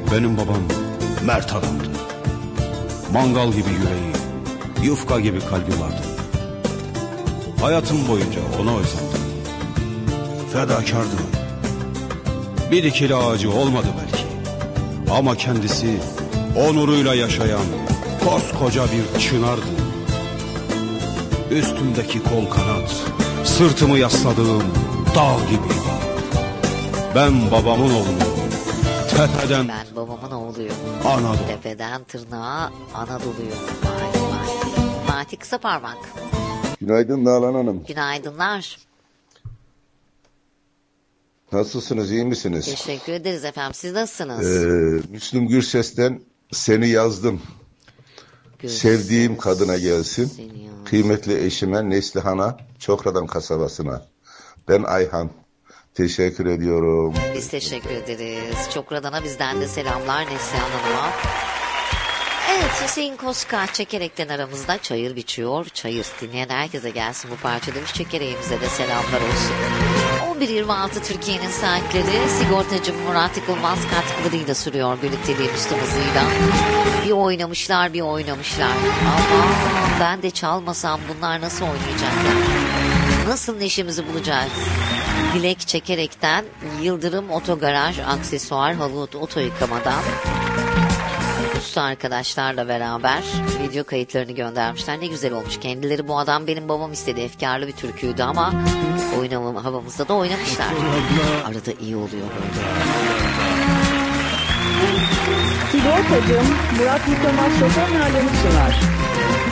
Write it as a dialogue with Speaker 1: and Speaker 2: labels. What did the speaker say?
Speaker 1: Benim babam mert adamdı. Mangal gibi yüreği, yufka gibi kalbi vardı. Hayatım boyunca ona özendim. Fedakardı. Bir dikili ağacı olmadı belki. Ama kendisi onuruyla yaşayan koskoca bir çınardı. Üstümdeki kol kanat, sırtımı yasladığım dağ gibiydi. Ben babamın oğluyum. Tepeden...
Speaker 2: Ben babamın oğluyum.
Speaker 1: Anadolu.
Speaker 2: Tepeden tırnağa Anadolu'yum. Vay vay. Fatih Kısaparmak.
Speaker 3: Günaydın Nalan Hanım.
Speaker 2: Günaydınlar.
Speaker 3: Nasılsınız, iyi misiniz?
Speaker 2: Teşekkür ederiz efendim. Siz nasılsınız?
Speaker 3: Müslüm Gürses'ten Seni Yazdım. Sevdiğim kadına gelsin. Kıymetli eşime Neslihan'a, Çokra'dan kasabasına. Ben Ayhan. Teşekkür ediyorum.
Speaker 2: Biz teşekkür ederiz. Çokra'dana bizden de selamlar Neslihan Hanım'a. Evet, Hüseyin Koska çekerekten aramızda çayır biçiyor. Çayır dinleyen herkese gelsin bu parça demiş. Çekereğimize de selamlar olsun. 11.26 Türkiye'nin saatleri. Sigortacı Murat Yıkılmaz katkılarıyla sürüyor birlikteliğin ustamızıyla. Bir oynamışlar. Ama ben de çalmasam bunlar nasıl oynayacaklar? Nasıl neşemizi bulacağız? Dilek çekerekten Yıldırım Otogaraj Aksesuar Halı Oto Yıkamadan usta arkadaşlarla beraber video kayıtlarını göndermişler. Ne güzel olmuş. Kendileri bu adam benim babam istedi. Efkarlı bir türküydü ama havamızda da oynamışlar. Arada iyi oluyor böyle.
Speaker 4: Sigortacım Murat Yıkılmaz şoför alemi sunar.